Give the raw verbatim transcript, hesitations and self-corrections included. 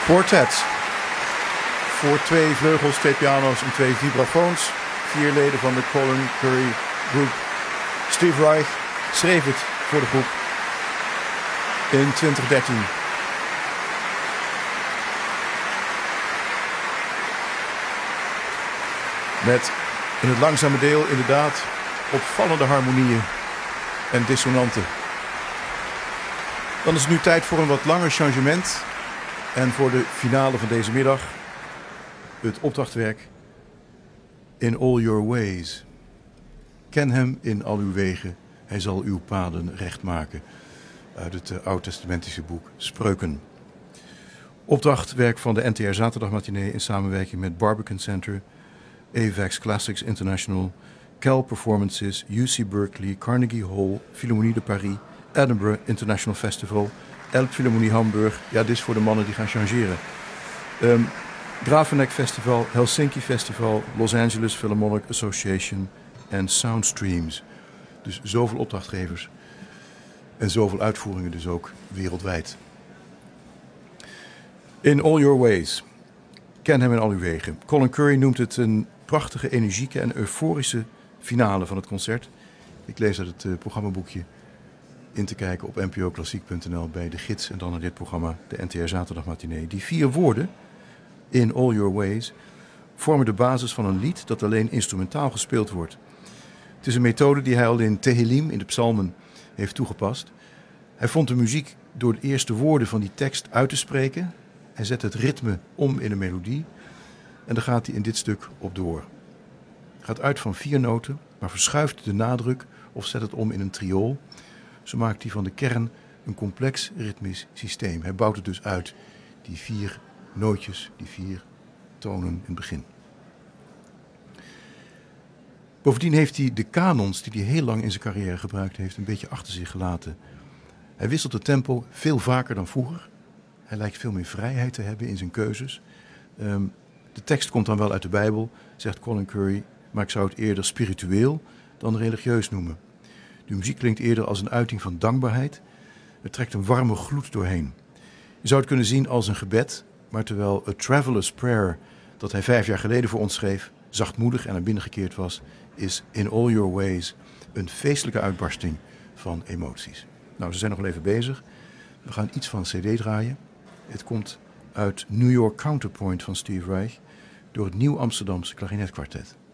Quartet. Voor twee vleugels, twee piano's en twee vibrafoons. Vier leden van de Colin Currie Group. Steve Reich schreef het voor de groep in twintig dertien. Met in het langzame deel inderdaad opvallende harmonieën en dissonanten. Dan is het nu tijd voor een wat langer changement. En voor de finale van deze middag het opdrachtwerk In All Your Ways. Ken hem in al uw wegen, hij zal uw paden recht maken. Uit het uh, oud-testamentische boek Spreuken. Opdrachtwerk van de N T R Zaterdagmatinee in samenwerking met Barbican Center, Avex Classics International, Cal Performances, U C Berkeley, Carnegie Hall, Philharmonie de Paris, Edinburgh International Festival, Elbphilharmonie Hamburg. Ja, dit is voor de mannen die gaan changeren. Um, Gravenek Festival, Helsinki Festival, Los Angeles Philharmonic Association en Soundstreams. Dus zoveel opdrachtgevers en zoveel uitvoeringen dus ook wereldwijd. In All Your Ways. Ken hem in al uw wegen. Colin Currie noemt het een prachtige, energieke en euforische finale van het concert. Ik lees uit het uh, programmaboekje in te kijken op n p o klassiek punt n l bij de gids en dan naar dit programma, de N T R Zaterdagmatinee. Die vier woorden, In All Your Ways, vormen de basis van een lied dat alleen instrumentaal gespeeld wordt. Het is een methode die hij al in Tehillim, in de psalmen, heeft toegepast. Hij vond de muziek door de eerste woorden van die tekst uit te spreken. Hij zet het ritme om in een melodie en daar gaat hij in dit stuk op door. Het gaat uit van vier noten, maar verschuift de nadruk of zet het om in een triool. Zo maakt hij van de kern een complex ritmisch systeem. Hij bouwt het dus uit, die vier nootjes, die vier tonen in het begin. Bovendien heeft hij de kanons die hij heel lang in zijn carrière gebruikt heeft een beetje achter zich gelaten. Hij wisselt het tempo veel vaker dan vroeger. Hij lijkt veel meer vrijheid te hebben in zijn keuzes. Um, de tekst komt dan wel uit de Bijbel, zegt Colin Currie, maar ik zou het eerder spiritueel dan religieus noemen. De muziek klinkt eerder als een uiting van dankbaarheid. Er trekt een warme gloed doorheen. Je zou het kunnen zien als een gebed, maar terwijl A Traveler's Prayer, dat hij vijf jaar geleden voor ons schreef, zachtmoedig en naar binnen gekeerd was, is In All Your Ways een feestelijke uitbarsting van emoties. Nou, ze zijn nog wel even bezig. We gaan iets van een cd draaien. Het komt uit New York Counterpoint van Steve Reich door het Nieuw Amsterdamse Klarinetkwartet.